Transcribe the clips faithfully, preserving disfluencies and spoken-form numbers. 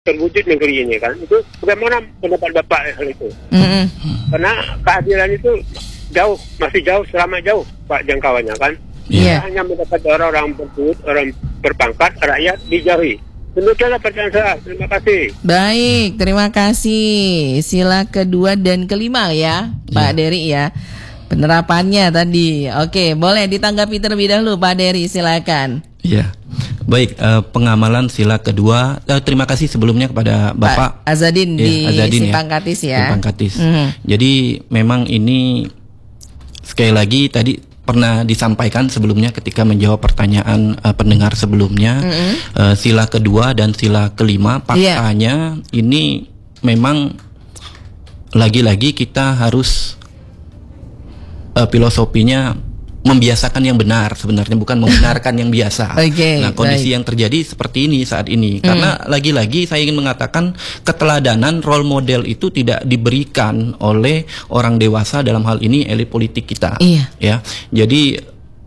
terwujud negeri ini kan, itu bagaimana pendapat Bapak hal itu? Mm-hmm. Karena keadilan itu jauh, masih jauh, selama jauh Pak jangkauannya kan. Iya. Kita hanya mendapat orang-orang berduit, orang berpangkat, rakyat dijauhi. Demikianlah pertanyaan saya. Terima kasih. Baik, terima kasih. Sila kedua dan kelima ya, Pak Ya. Dery ya. Penerapannya tadi. Oke, boleh ditanggapi terlebih dahulu Pak Dery, silakan. Ya, baik. Uh, pengamalan sila kedua. Uh, terima kasih sebelumnya kepada Bapak Pak Azadin ya, di Azadin, Simpang ya. Katis ya. Simpang Katis. Mhm. Jadi memang ini sekali lagi tadi pernah disampaikan sebelumnya ketika menjawab pertanyaan uh, pendengar sebelumnya. Mhm. uh, sila kedua dan sila kelima faktanya ini memang lagi-lagi kita harus uh, filosofinya membiasakan yang benar sebenarnya, bukan membenarkan yang biasa. Oke, nah, kondisi baik. yang terjadi seperti ini saat ini. Karena lagi-lagi saya ingin mengatakan keteladanan role model itu tidak diberikan oleh orang dewasa, dalam hal ini elit politik kita. Iya. Ya. Jadi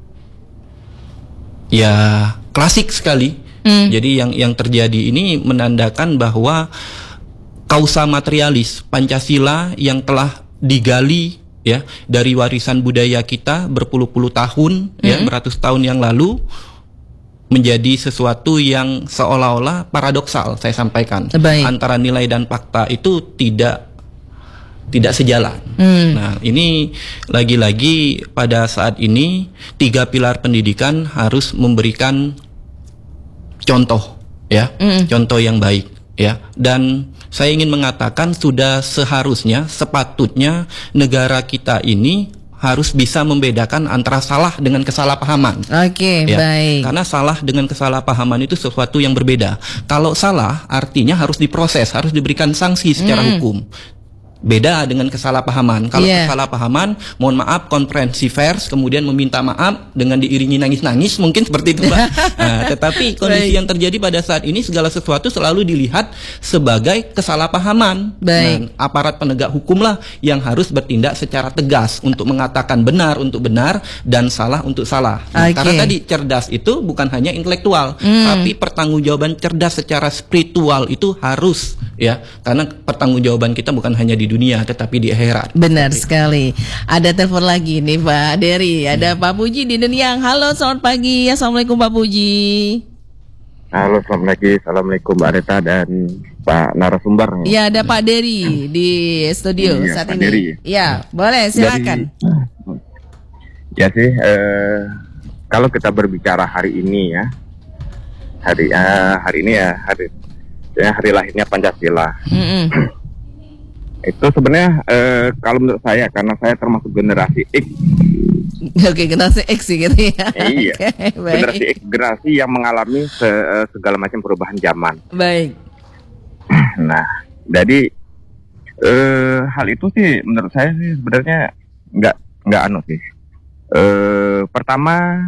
ya klasik sekali. Mm. Jadi yang yang terjadi ini menandakan bahwa kausa materialis Pancasila yang telah digali ya dari warisan budaya kita berpuluh-puluh tahun, mm-hmm. ya beratus tahun yang lalu, menjadi sesuatu yang seolah-olah paradoksal. Saya sampaikan. Baik. Antara nilai dan fakta itu tidak tidak sejalan. Mm. Nah, ini lagi-lagi pada saat ini tiga pilar pendidikan harus memberikan contoh, ya, Mm. contoh yang baik, ya. Dan saya ingin mengatakan sudah seharusnya, sepatutnya negara kita ini harus bisa membedakan antara salah dengan kesalahpahaman. Oke, Ya, baik. karena salah dengan kesalahpahaman itu sesuatu yang berbeda. Kalau salah artinya harus diproses, harus diberikan sanksi secara Mm. hukum. Beda dengan kesalahpahaman. Kalau Yeah. kesalahpahaman, mohon maaf, konferensi pers, kemudian meminta maaf dengan diiringi nangis-nangis, mungkin seperti itu, Mbak. Nah, tetapi kondisi Baik. yang terjadi pada saat ini, segala sesuatu selalu dilihat sebagai kesalahpahaman. Baik. Nah, aparat penegak hukumlah yang harus bertindak secara tegas untuk mengatakan benar untuk benar dan salah untuk salah. Nah, Oke. Karena tadi cerdas itu bukan hanya intelektual, Hmm. tapi pertanggungjawaban cerdas secara spiritual itu harus, ya, karena pertanggungjawaban kita bukan hanya di dunia tetapi di akhirat. Benar sekali. Ada telepon lagi nih Pak Dery. Ada Pak Puji di Deniang. Halo, selamat pagi. Assalamualaikum Pak Puji. Halo, selamat pagi. Assalamualaikum Mbak Reta dan Pak narasumber. Ya, ada Pak Dery di studio Iya, saat Pak ini. Dery. Ya, boleh silakan. Jadi, ya sih, eh, kalau kita berbicara hari ini ya, hari eh, hari ini ya hari ya hari lahirnya Pancasila. Mm-mm. Itu sebenarnya eh, kalau menurut saya, karena saya termasuk generasi X. Oke, generasi X sih gitu ya. Iya. Oke, baik. Generasi X, generasi yang mengalami se- eh, segala macam perubahan zaman. Baik. Nah, jadi eh, hal itu sih menurut saya sih sebenarnya nggak nggak anu sih. Eh, pertama,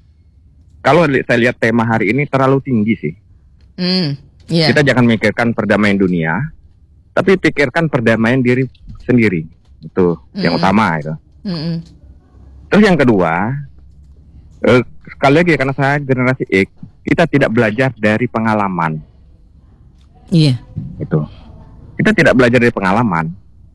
kalau li- saya lihat tema hari ini terlalu tinggi sih. Hmm. Iya. Kita jangan mikirkan perdamaian dunia, tapi pikirkan perdamaian diri sendiri. Itu yang Mm. utama itu. Mm-mm. Terus yang kedua, eh, sekali lagi karena saya generasi X, kita tidak belajar dari pengalaman. Iya. Itu kita tidak belajar dari pengalaman,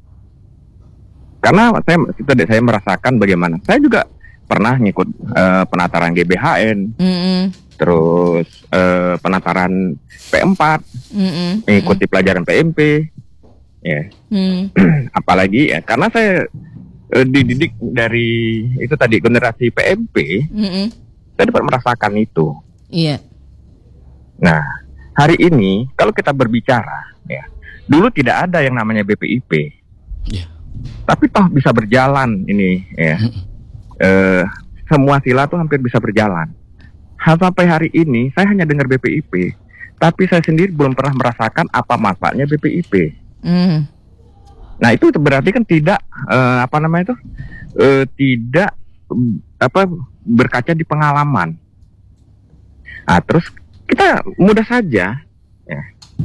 karena saya itu deh, saya merasakan bagaimana saya juga pernah ngikut eh, penataran G B H N, Mm-mm. terus eh, penataran P empat, Mm-mm. mengikuti pelajaran P M P, ya. Mm. Apalagi ya karena saya eh, dididik dari itu tadi generasi P M P, Mm-mm. saya dapat merasakan itu. Iya. Nah, hari ini kalau kita berbicara, ya, dulu tidak ada yang namanya B P I P, Ya. tapi toh bisa berjalan ini, ya. Eh, semua sila tuh hampir bisa berjalan. Ha- Sampai hari ini saya hanya dengar B P I P, tapi saya sendiri belum pernah merasakan apa manfaatnya B P I P. Mm. Nah itu berarti kan tidak eh, apa namanya itu eh, tidak mm, apa berkaca di pengalaman. Nah terus kita mudah saja, ya.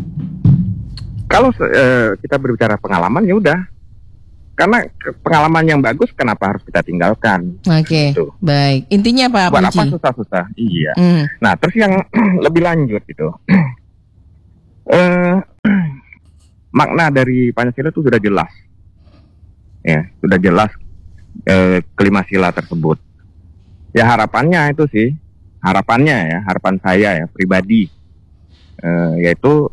Kalau eh, kita berbicara pengalaman ya udah, karena ke- pengalaman yang bagus kenapa harus kita tinggalkan? Oke. Gitu. Baik. Intinya Pak Buat apa Puji. susah-susah? Iya. Mm. Nah terus yang lebih lanjut itu, eh makna dari Pancasila itu sudah jelas. Ya, sudah jelas eh, kelima sila tersebut. Ya harapannya itu sih, harapannya ya, harapan saya ya pribadi, eh, yaitu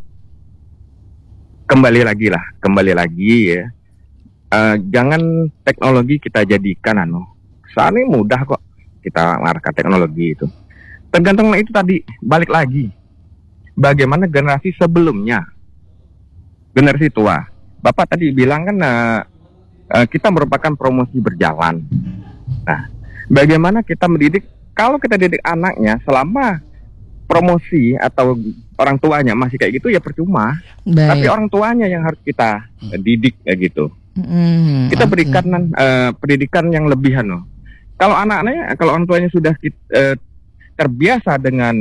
kembali lagi lah, kembali lagi ya. Eh, jangan teknologi kita jadikan anu. Saat ini mudah kok kita mengarahkan teknologi itu. Tergantung itu tadi, balik lagi. Bagaimana generasi sebelumnya, generasi tua. Bapak tadi bilang kan uh, uh, kita merupakan promosi berjalan. Nah, bagaimana kita mendidik? Kalau kita didik anaknya selama promosi atau orang tuanya masih kayak gitu ya percuma. Baik. Tapi orang tuanya yang harus kita uh, didik kayak gitu. Hmm, Kita oke. berikan uh, pendidikan yang lebih anu. Kalau anak-anaknya, kalau orang tuanya sudah uh, terbiasa dengan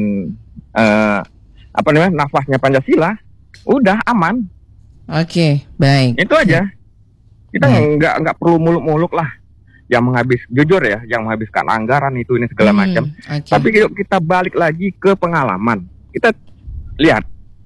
uh, apa namanya nafasnya Pancasila, udah aman. Oke, baik. Itu aja. Kita Hmm. nggak nggak perlu muluk-muluk lah, yang menghabis jujur ya, yang menghabiskan anggaran itu ini segala Hmm, macam. oke. Tapi yuk kita balik lagi ke pengalaman. Kita lihat.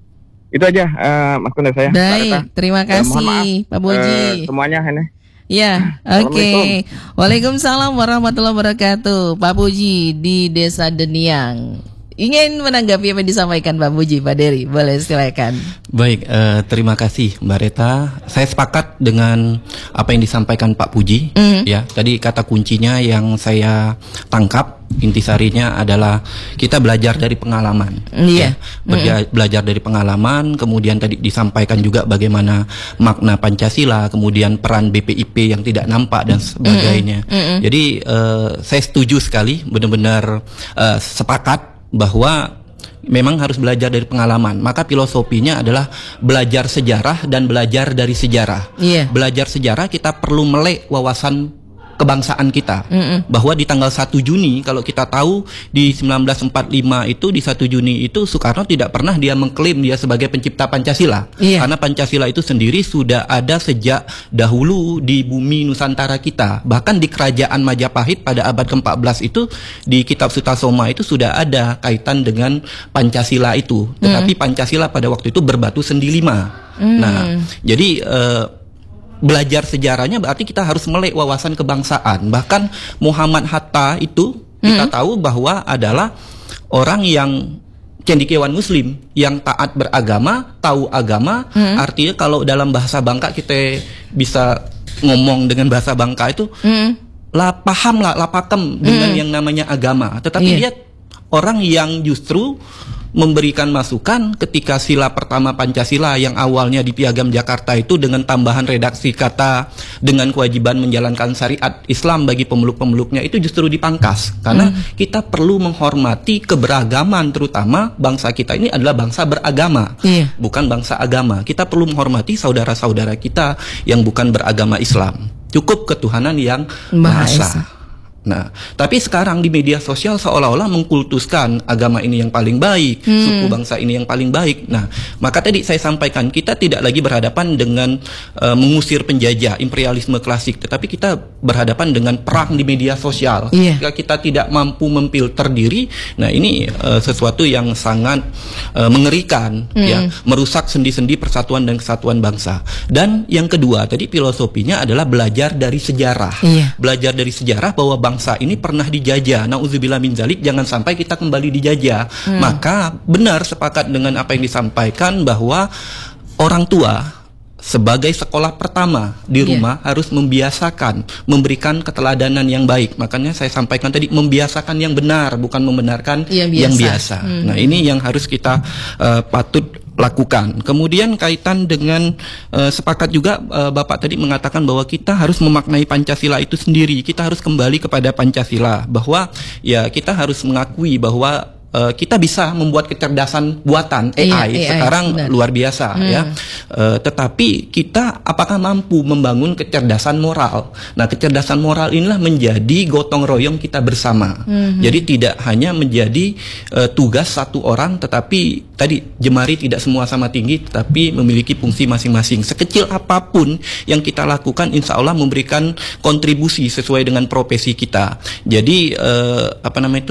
Itu aja, uh, Mas Kunir saya. Pak Reta. Baik, terima Eh, mohon maaf, kasih Pak Boji. eh, semuanya ini. Ya, oke. Assalamualaikum. Waalaikumsalam warahmatullahi wabarakatuh. Pak Puji di Desa Deniang. Ingin menanggapi apa yang disampaikan Pak Puji, Pak Dery? Boleh silakan. Baik, eh, terima kasih Mbak Reta. Saya sepakat dengan apa yang disampaikan Pak Puji. Mm. Ya, tadi kata kuncinya yang saya tangkap intisarinya adalah kita belajar dari pengalaman. Iya. Ya, berja- belajar dari pengalaman. Kemudian tadi disampaikan juga bagaimana makna Pancasila, kemudian peran B P I P yang tidak nampak dan sebagainya. Mm-mm. Jadi eh, saya setuju sekali, benar-benar eh, sepakat bahwa memang harus belajar dari pengalaman. Maka filosofinya adalah belajar sejarah dan belajar dari sejarah. Iya. Belajar sejarah kita perlu melek wawasan kebangsaan kita. Mm-mm. Bahwa di tanggal satu Juni, kalau kita tahu di sembilan belas empat puluh lima itu, di satu Juni itu Soekarno tidak pernah dia mengklaim dia sebagai pencipta Pancasila. Iya. Karena Pancasila itu sendiri sudah ada sejak dahulu di bumi Nusantara kita. Bahkan di kerajaan Majapahit pada abad ke empat belas itu, di kitab Sutasoma itu sudah ada kaitan dengan Pancasila itu. Tetapi Pancasila pada waktu itu berbatu sendi lima. Mm. Nah, jadi eh, belajar sejarahnya berarti kita harus melek wawasan kebangsaan. Bahkan Muhammad Hatta itu kita tahu bahwa adalah orang yang cendekiawan Muslim, yang taat beragama, tahu agama. Artinya kalau dalam bahasa Bangka kita bisa ngomong dengan bahasa Bangka itu Mm. lah paham lah, lah pakem dengan yang namanya agama. Tetapi Iya. lihat orang yang justru memberikan masukan ketika sila pertama Pancasila yang awalnya di Piagam Jakarta itu dengan tambahan redaksi kata dengan kewajiban menjalankan syariat Islam bagi pemeluk-pemeluknya itu justru dipangkas karena kita perlu menghormati keberagaman, terutama bangsa kita ini adalah bangsa beragama, Iya. bukan bangsa agama. Kita perlu menghormati saudara-saudara kita yang bukan beragama Islam. Cukup ketuhanan yang Maha Maha Esa. Esa. Nah, tapi sekarang di media sosial seolah-olah mengkultuskan agama ini yang paling baik, Hmm. suku bangsa ini yang paling baik. Nah, maka tadi saya sampaikan kita tidak lagi berhadapan dengan uh, mengusir penjajah, imperialisme klasik, tetapi kita berhadapan dengan perang di media sosial. Iya. Jika kita tidak mampu memfilter diri, nah ini uh, sesuatu yang sangat uh, mengerikan, ya, merusak sendi-sendi persatuan dan kesatuan bangsa. Dan yang kedua tadi filosofinya adalah belajar dari sejarah. Iya. Belajar dari sejarah bahwa bangsa ini pernah dijajah. Nauzubillah min zalik, jangan sampai kita kembali dijajah. Maka benar sepakat dengan apa yang disampaikan bahwa orang tua sebagai sekolah pertama di Iya. rumah harus membiasakan, memberikan keteladanan yang baik. Makanya saya sampaikan tadi membiasakan yang benar, bukan membenarkan Yang yang biasa. biasa. Hmm. Nah, ini yang harus kita uh, patut lakukan. Kemudian kaitan dengan uh, sepakat juga uh, Bapak tadi mengatakan bahwa kita harus memaknai Pancasila itu sendiri. Kita harus kembali kepada Pancasila, bahwa ya kita harus mengakui bahwa uh, kita bisa membuat kecerdasan buatan A I, Iya, A I, sekarang benar. luar biasa ya. Uh, tetapi kita apakah mampu membangun kecerdasan moral? Nah, kecerdasan moral inilah menjadi gotong royong kita bersama. Jadi tidak hanya menjadi uh, tugas satu orang, tetapi tadi jemari tidak semua sama tinggi, tetapi memiliki fungsi masing-masing. Sekecil apapun yang kita lakukan, insya Allah memberikan kontribusi sesuai dengan profesi kita. Jadi uh, apa namanya itu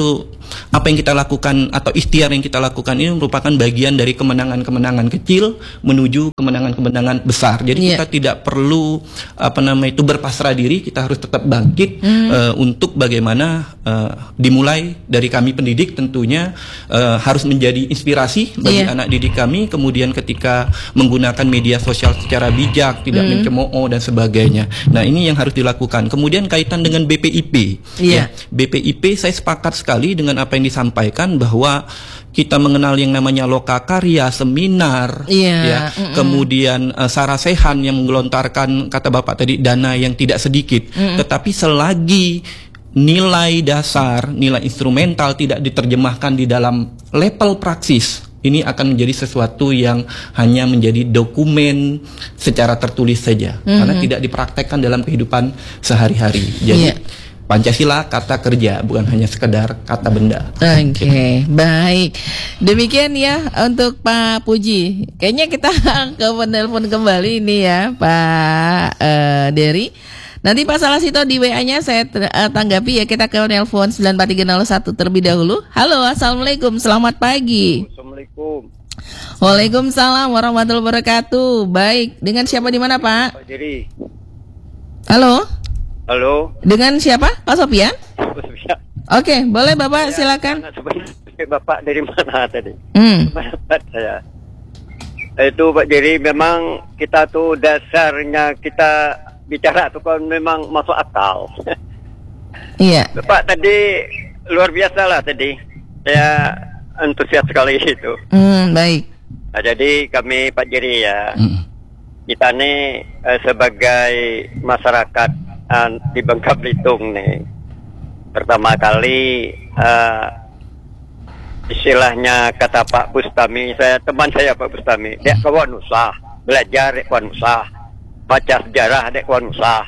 apa yang kita lakukan atau ikhtiar yang kita lakukan ini merupakan bagian dari kemenangan-kemenangan kecil menuju kemenangan-kemenangan besar. Jadi yeah. kita tidak perlu apa namanya itu berpasrah diri, kita harus tetap bangkit mm. uh, untuk bagaimana uh, dimulai dari kami pendidik tentunya uh, harus menjadi inspirasi bagi yeah. anak didik kami. Kemudian ketika menggunakan media sosial secara bijak, tidak mm. mencemooh dan sebagainya. Nah, ini yang harus dilakukan. Kemudian kaitan dengan B P I P. Yeah. Ya, B P I P saya sepakat sekali dengan apa yang disampaikan bahwa kita mengenal yang namanya lokakarya, seminar, yeah. ya, mm-mm. kemudian uh, Sarasehan yang menggelontarkan kata Bapak tadi dana yang tidak sedikit. Mm-mm. Tetapi selagi nilai dasar, nilai instrumental tidak diterjemahkan di dalam level praksis, ini akan menjadi sesuatu yang hanya menjadi dokumen secara tertulis saja, mm-hmm. karena tidak dipraktekkan dalam kehidupan sehari-hari. Jadi yeah. Pancasila kata kerja, bukan hanya sekedar kata benda. Oke, okay, baik. Demikian ya untuk Pak Puji. Kayaknya kita ke penelpon kembali ini ya, Pak uh, Dery. Nanti Pak Salasito di W A-nya saya uh, tanggapi ya. Kita ke nelpon sembilan empat tiga nol satu terlebih dahulu. Halo, assalamualaikum, selamat pagi. Assalamualaikum. Waalaikumsalam warahmatullahi wabarakatuh. Baik, dengan siapa di mana Pak? Pak Dery. Halo. Halo. Dengan siapa? Pak Sofian? Pak Sofian. Oke, boleh Bapak saya, silakan. Sebenarnya Bapak dari mana tadi? Hmm. Bapak saya. Itu Pak Dery, memang kita tuh dasarnya kita bicara tuh kan memang masuk akal. Iya. Bapak tadi luar biasa lah tadi. Saya antusias sekali itu. Hmm, baik. Nah, jadi kami Pak Dery ya, Hmm. kita nih eh, sebagai masyarakat uh, di Bangka Belitung nih, pertama kali uh, istilahnya kata Pak Bustami, saya teman saya Pak Bustami, dek kawan usah belajar, dek kawan usah baca sejarah, dek kawan usah.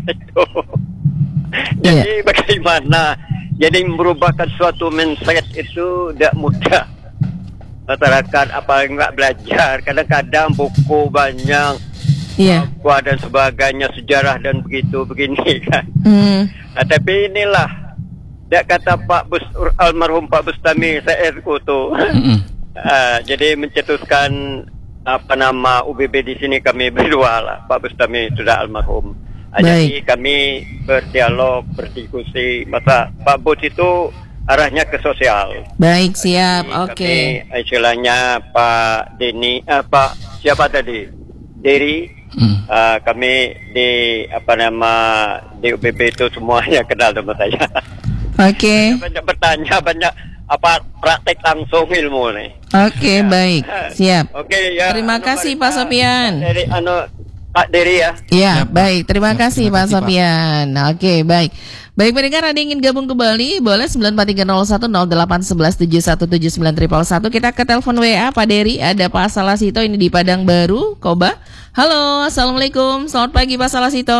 Jadi yeah. bagaimana? Jadi merubahkan suatu mindset itu tidak mudah. Masyarakat apa enggak belajar, kadang-kadang buku banyak, yeah. buku dan sebagainya, sejarah dan begitu begini kan. Mm. Nah, tapi inilah dia kata Pak Bus, almarhum Pak Bustami, saya itu tuh. uh, jadi mencetuskan apa nama U B B di sini kami berdua lah. Pak Bustami sudah almarhum. Uh, jadi kami berdialog, berdiskusi. Masa Pak Bus itu arahnya ke sosial. Baik, siap. Oke. Okay. Istilahnya Pak Deni, uh, Pak siapa tadi? Dery. Hmm. Uh, kami di apa nama di U B B itu semuanya kenal sama saya. Oke. Okay. Banyak bertanya, banyak apa praktek langsung ilmu nih. Oke, okay, ya. Baik. Siap. Oke, okay, ya. Terima anu, kasih Pak Sofian. Dari anu Pak Dery ya. Ya, baik. Terima ya, kasih terima Pak kasih, Sofian. Oke, okay, baik. Baik, pendengar ada yang ingin gabung kembali, boleh sembilan empat tiga nol satu nol delapan satu satu tujuh satu tujuh sembilan satu satu. Kita ke telepon W A Pak Dery, ada Pak Salasito ini di Padang Baru, Koba. Halo, assalamualaikum. Selamat pagi Pak Salasito.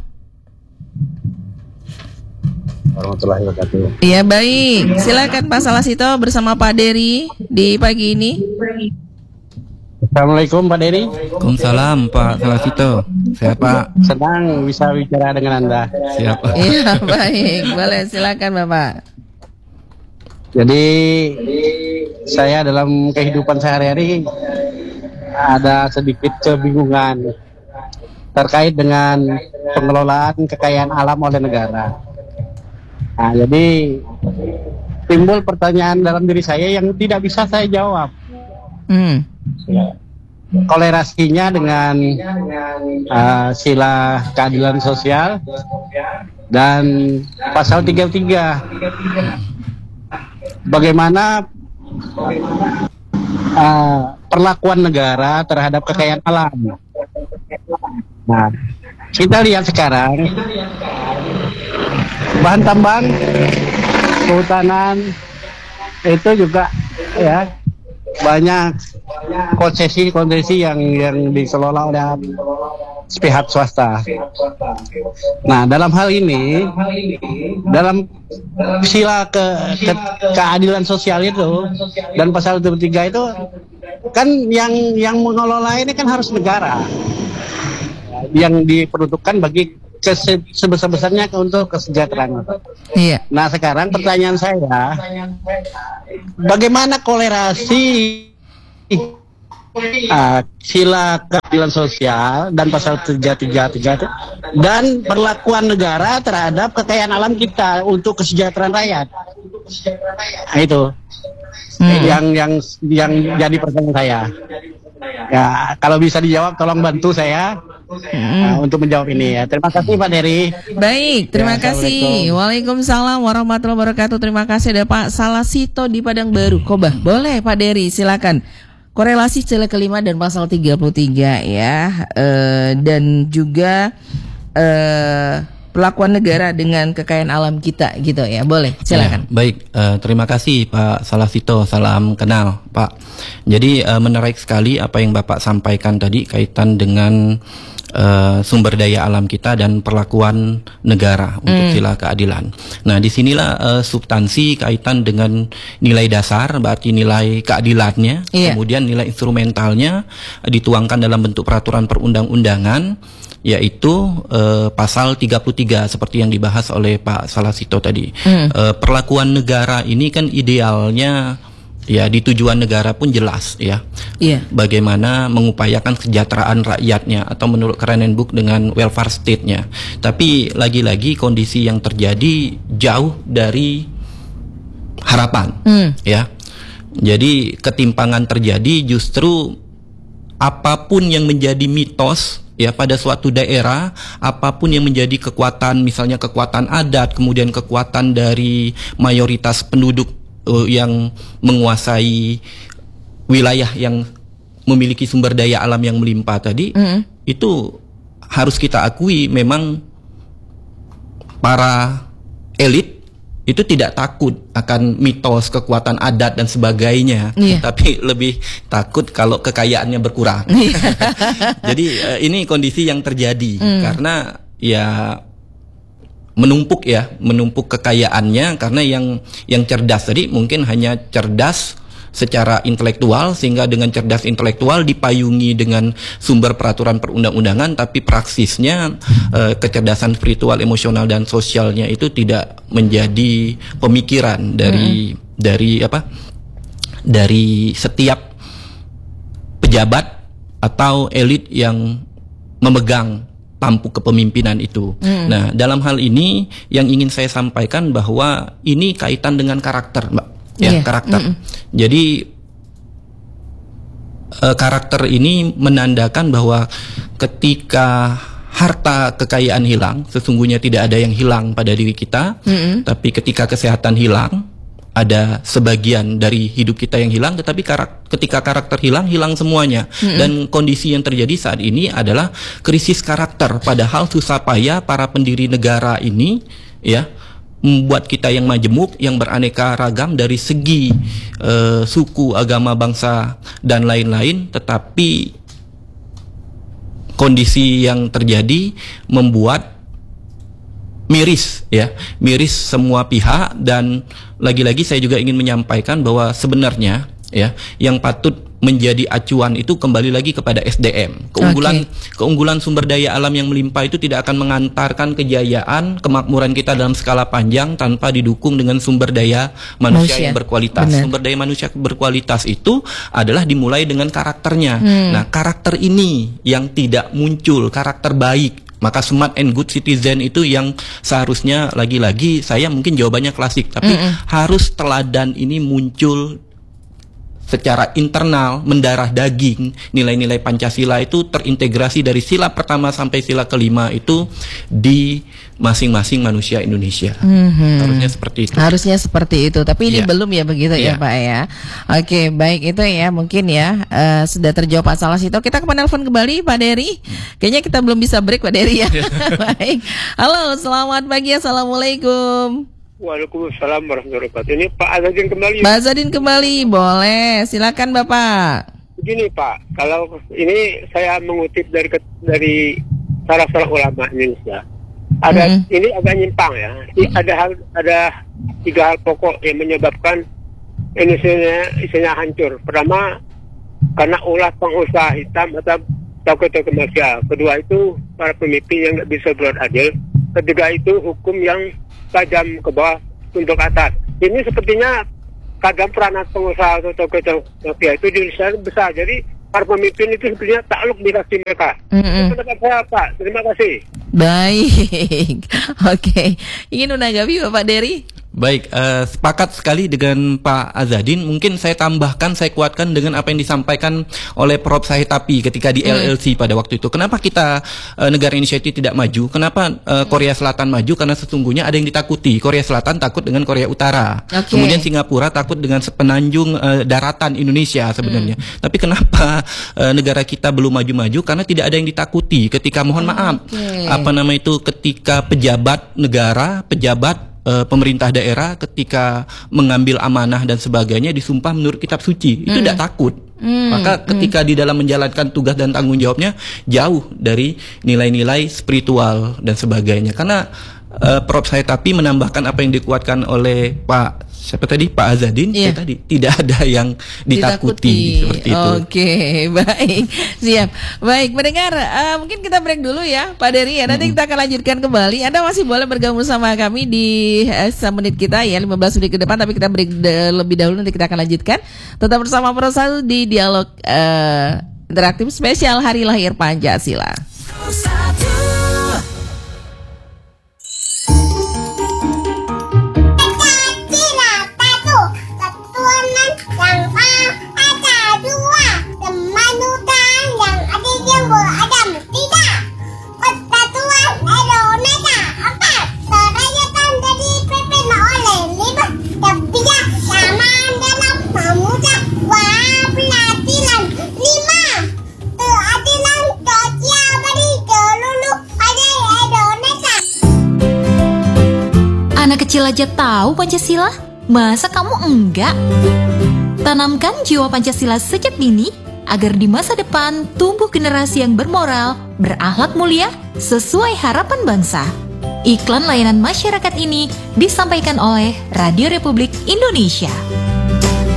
Warahmatullahi wabarakatuh. Iya, baik. Silakan Pak Salasito bersama Pak Dery di pagi ini. Assalamualaikum Pak Dery. Waalaikumsalam Pak Salasito. Siap Pak. Senang bisa bicara dengan Anda. Siap. Iya, baik. Boleh, silakan Bapak. Jadi saya dalam kehidupan sehari-hari ada sedikit kebingungan terkait dengan pengelolaan kekayaan alam oleh negara. Nah, jadi timbul pertanyaan dalam diri saya yang tidak bisa saya jawab. Hmm. Kolerasinya dengan uh, sila keadilan sosial dan pasal tiga puluh tiga. Bagaimana uh, perlakuan negara terhadap kekayaan alam. Nah, kita lihat sekarang bahan tambang, kehutanan itu juga ya banyak konsesi-konsesi yang yang dikelola oleh pihak swasta. Nah, dalam hal ini, dalam sila ke, ke keadilan sosial itu dan pasal dua puluh tiga itu kan yang yang mengelola ini kan harus negara yang diperuntukkan bagi kese- sebesar-besarnya untuk kesejahteraan. Iya. Nah sekarang pertanyaan saya, bagaimana kolerasi uh, sila keadilan sosial dan pasal tiga tiga tiga itu dan perlakuan negara terhadap kekayaan alam kita untuk kesejahteraan rakyat? Nah, itu hmm. yang yang yang jadi pertanyaan saya. Ya, kalau bisa dijawab, tolong bantu saya hmm. uh, untuk menjawab ini ya. Terima kasih Pak Dery. Baik, terima ya, kasih. Waalaikumsalam warahmatullahi wabarakatuh. Terima kasih ada Pak Salasito di Padang Baru. Kobah, boleh Pak Dery, silakan. Korelasi sila kelima dan pasal tiga puluh tiga ya, uh, dan juga uh, perlakuan negara dengan kekayaan alam kita gitu ya, boleh silakan. Ya, baik, uh, terima kasih Pak Salasito, salam kenal Pak. Jadi uh, menarik sekali apa yang Bapak sampaikan tadi kaitan dengan uh, sumber daya alam kita dan perlakuan negara untuk mm. sila keadilan. Nah, disinilah uh, substansi kaitan dengan nilai dasar, berarti nilai keadilannya, yeah. kemudian nilai instrumentalnya uh, dituangkan dalam bentuk peraturan perundang-undangan, yaitu uh, pasal tiga puluh tiga seperti yang dibahas oleh Pak Salasito tadi. Mm. Uh, perlakuan negara ini kan idealnya ya di tujuan negara pun jelas ya. Yeah. Bagaimana mengupayakan kesejahteraan rakyatnya atau menurut Krenenbuk dengan welfare state-nya. Tapi lagi-lagi kondisi yang terjadi jauh dari harapan mm. ya. Jadi ketimpangan terjadi, justru apapun yang menjadi mitos ya pada suatu daerah, apapun yang menjadi kekuatan, misalnya kekuatan adat, kemudian kekuatan dari mayoritas penduduk uh, yang menguasai wilayah yang memiliki sumber daya alam yang melimpah tadi, mm. itu harus kita akui memang para elit itu tidak takut akan mitos kekuatan adat dan sebagainya, yeah. tapi lebih takut kalau kekayaannya berkurang. Jadi uh, ini kondisi yang terjadi mm. karena ya menumpuk ya, menumpuk kekayaannya karena yang yang cerdas tadi mungkin hanya cerdas secara intelektual, sehingga dengan cerdas intelektual dipayungi dengan sumber peraturan perundang-undangan, tapi praksisnya eh, kecerdasan spiritual, emosional dan sosialnya itu tidak menjadi pemikiran dari hmm. dari apa? dari setiap pejabat atau elit yang memegang tampuk kepemimpinan itu. Hmm. Nah, dalam hal ini yang ingin saya sampaikan bahwa ini kaitan dengan karakter, Mbak. Ya, yeah. karakter. Mm-mm. Jadi uh, karakter ini menandakan bahwa ketika harta kekayaan hilang, sesungguhnya tidak ada yang hilang pada diri kita, mm-mm. tapi ketika kesehatan hilang, ada sebagian dari hidup kita yang hilang, tetapi karak- ketika karakter hilang, hilang semuanya. Mm-mm. Dan kondisi yang terjadi saat ini adalah krisis karakter, padahal susah payah para pendiri negara ini ya membuat kita yang majemuk, yang beraneka ragam dari segi uh, suku, agama, bangsa, dan lain-lain, tetapi kondisi yang terjadi membuat miris, ya, miris semua pihak. Dan lagi-lagi saya juga ingin menyampaikan bahwa sebenarnya, ya, yang patut menjadi acuan itu kembali lagi kepada S D M. Keunggulan okay. keunggulan sumber daya alam yang melimpah itu tidak akan mengantarkan kejayaan, kemakmuran kita dalam skala panjang tanpa didukung dengan sumber daya manusia, manusia. yang berkualitas. Benar. Sumber daya manusia berkualitas itu adalah dimulai dengan karakternya. Hmm. Nah, karakter ini yang tidak muncul, karakter baik. Maka smart and good citizen itu yang seharusnya, lagi-lagi saya mungkin jawabannya klasik, tapi mm-mm. harus teladan ini muncul secara internal, mendarah daging. Nilai-nilai Pancasila itu terintegrasi dari sila pertama sampai sila kelima itu di masing-masing manusia Indonesia. Mm-hmm. Harusnya seperti itu. Harusnya seperti itu. Tapi ini ya. belum ya begitu ya. ya Pak ya. Oke, baik, itu ya mungkin ya uh, sudah terjawab Pak Salasito. Kita ke penelpon kembali Pak Dery. Kayaknya kita belum bisa break Pak Dery ya. Baik. Halo, selamat pagi. Assalamualaikum. Waalaikumsalam warahmatullahi wabarakatuh. Ini Pak Azadin kembali. Pak Azadin kembali, boleh. Silakan Bapak. Begini Pak, kalau ini saya mengutip dari dari salah-salah ulama Indonesia. Ada mm-hmm. ini agak nyimpang ya. Ini ada hal ada tiga hal pokok yang menyebabkan Indonesia isinya hancur. Pertama, karena ulah pengusaha hitam atau tokoh-tokoh komersial. Kedua itu para pemimpin yang nggak bisa berbuat adil. ketiga itu hukum yang tajam ke bawah untuk atas. Ini sepertinya kadang peranan pengusaha atau tokoh-tokoh mafia itu di Indonesia besar. Jadi para pemimpin itu sebenarnya takluk di kaki mereka. Mm-mm. Itu pendapat saya, Pak. Terima kasih. Baik. Oke. Ingin menanggapi Bapak Dery? Baik, uh, sepakat sekali dengan Pak Azadin. Mungkin saya tambahkan, saya kuatkan dengan apa yang disampaikan oleh Prof Sahid Tapi ketika di Hmm. L L C pada waktu itu. Kenapa kita uh, negara Indonesia itu tidak maju? Kenapa uh, Korea Selatan maju? Karena sesungguhnya ada yang ditakuti. Korea Selatan takut dengan Korea Utara. Okay. Kemudian Singapura takut dengan sepenanjung uh, daratan Indonesia sebenarnya. Hmm. Tapi kenapa uh, negara kita belum maju-maju? Karena tidak ada yang ditakuti. Ketika mohon maaf, Okay. apa nama itu? Ketika pejabat negara, pejabat pemerintah daerah ketika mengambil amanah dan sebagainya disumpah menurut kitab suci itu tidak mm. takut. Mm. Maka ketika mm. di dalam menjalankan tugas dan tanggung jawabnya jauh dari nilai-nilai spiritual dan sebagainya. Karena uh, Prof Sahid Tapi menambahkan apa yang dikuatkan oleh Pak siapa tadi Pak Azadin yeah. tadi tidak ada yang ditakuti, ditakuti. Seperti itu. Oke, baik, siap. Baik, mendengar uh, mungkin kita break dulu ya, Pak Dery ya. Nanti mm-hmm. kita akan lanjutkan kembali. Anda masih boleh bergabung sama kami di uh, semenit kita ya, lima belas menit ke depan. Tapi kita break de- lebih dahulu, nanti kita akan lanjutkan. Tetap bersama Prosal di dialog uh, interaktif spesial Hari Lahir Pancasila. Kecil aja tahu Pancasila? Masa kamu enggak? Tanamkan jiwa Pancasila sejak dini agar di masa depan tumbuh generasi yang bermoral, berakhlak mulia, sesuai harapan bangsa. Iklan layanan masyarakat ini disampaikan oleh Radio Republik Indonesia.